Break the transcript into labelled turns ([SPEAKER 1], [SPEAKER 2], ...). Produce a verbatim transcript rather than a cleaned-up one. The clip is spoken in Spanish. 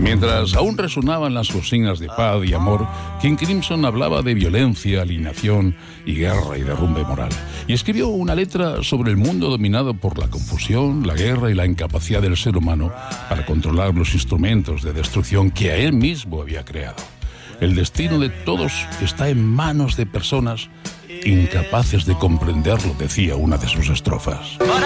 [SPEAKER 1] Mientras aún resonaban las consignas de paz y amor, King Crimson hablaba de violencia, alienación y guerra y derrumbe moral. Y escribió una letra sobre el mundo dominado por la confusión, la guerra y la incapacidad del ser humano para controlar los instrumentos de destrucción que a él mismo había creado. El destino de todos está en manos de personas incapaces de comprenderlo, decía una de sus estrofas.